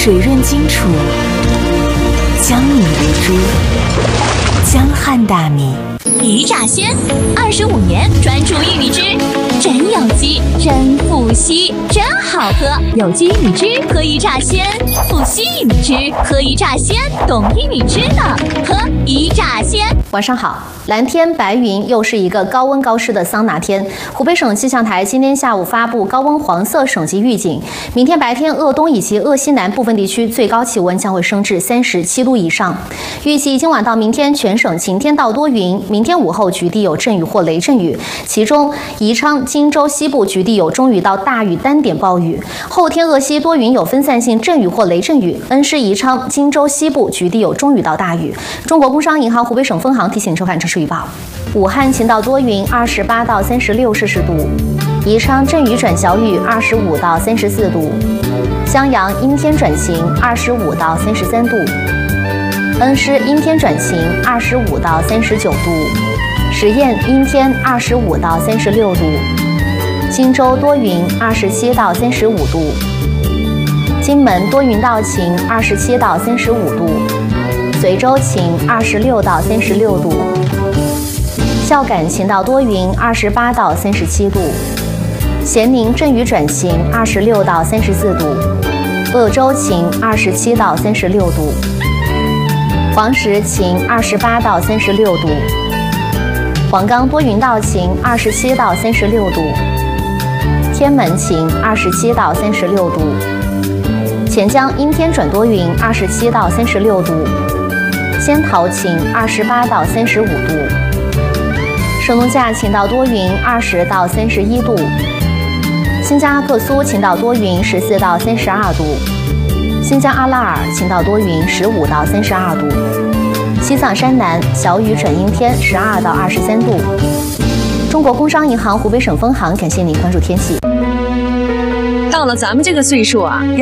水润清楚，江米为珠，江汉大米。 鱼炸鲜，25年专注玉米汁，真有机，真富硒，真好喝。有机玉米汁喝鱼炸鲜，富硒玉米汁喝鱼炸鲜，懂玉米汁的喝鱼炸鲜。 晚上好，蓝天白云，又是一个高温高湿的桑拿天。湖北省气象台今天下午发布高温黄色省级预警，明天白天鄂东以及鄂西南部分地区最高气温将会升至37度以上。预计今晚到明天全省晴天到多云，明天午后局地有阵雨或雷阵雨，其中宜昌、荆州西部局地有中雨到大雨单点暴雨。后天鄂西多云有分散性阵雨或雷阵雨，恩施、宜昌、荆州西部局地有中雨到大雨。中国工商银行湖北省分行提醒收看城市预报：武汉晴到多云，28到36摄氏度；宜昌阵雨转小雨，25到34度；襄阳阴天转晴，25到33度；恩施阴天转晴，25到39度；十堰阴天，25到36度；荆州多云，27到35度；荆门多云到晴，27到35度；随州晴，26到36度；孝感晴到多云，28到37度；咸宁阵雨转晴，26到34度；鄂州晴，27到36度；黄石晴，28到36度；黄冈多云到晴，27到36度；天门晴，27到36度；潜江阴天转多云，27到36度；仙桃晴，28到35度；神农架晴到多云，20到31度；新疆阿克苏晴到多云，14到32度；新疆阿拉尔晴到多云，15到32度；西藏山南小雨转阴天，12到23度。中国工商银行湖北省分行感谢您关注天气。 到了咱们这个岁数啊，